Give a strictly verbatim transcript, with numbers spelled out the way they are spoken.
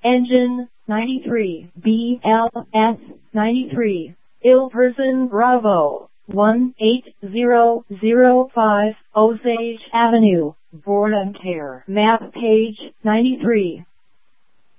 Engine ninety-three, B L S ninety-three, Ill Person Bravo, one eight zero zero five, Osage Avenue, Bourne, Ontario. Map page ninety-three.